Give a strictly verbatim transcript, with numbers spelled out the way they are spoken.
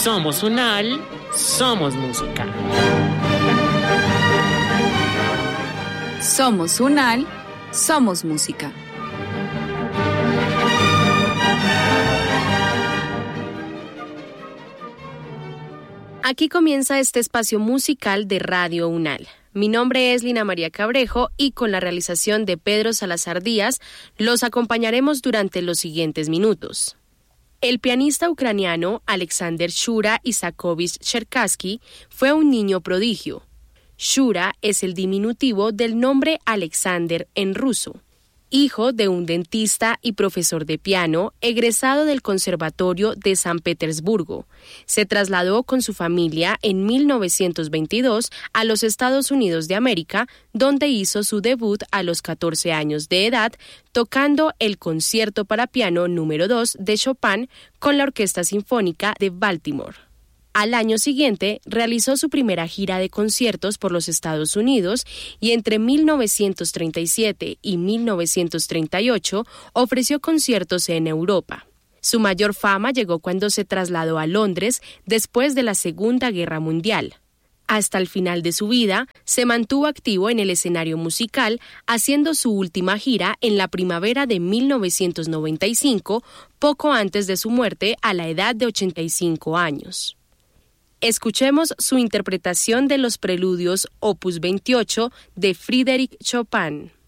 Somos UNAL, somos música. Somos UNAL, somos música. Aquí comienza este espacio musical de Radio UNAL. Mi nombre es Lina María Cabrejo y con la realización de Pedro Salazar Díaz los acompañaremos durante los siguientes minutos. El pianista ucraniano Alexander Shura Isakovich Cherkassky fue un niño prodigio. Shura es el diminutivo del nombre Alexander en ruso. Hijo de un dentista y profesor de piano, egresado del Conservatorio de San Petersburgo. Se trasladó con su familia en mil novecientos veintidós a los Estados Unidos de América, donde hizo su debut a los catorce años de edad, tocando el Concierto para piano número dos de Chopin con la Orquesta Sinfónica de Baltimore. Al año siguiente, realizó su primera gira de conciertos por los Estados Unidos y entre mil novecientos treinta y siete y mil novecientos treinta y ocho ofreció conciertos en Europa. Su mayor fama llegó cuando se trasladó a Londres después de la Segunda Guerra Mundial. Hasta el final de su vida, se mantuvo activo en el escenario musical, haciendo su última gira en la primavera de mil novecientos noventa y cinco, poco antes de su muerte a la edad de ochenta y cinco años. Escuchemos su interpretación de los preludios Opus veintiocho de Frédéric Chopin.